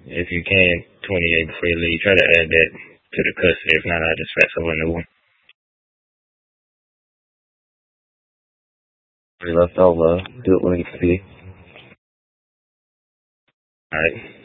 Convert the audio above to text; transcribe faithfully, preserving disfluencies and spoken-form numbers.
If you can, twenty-eight before you leave. Try to add that to the custody. If not, I'll just fax over a new one. Left over, do it when you see. Alright.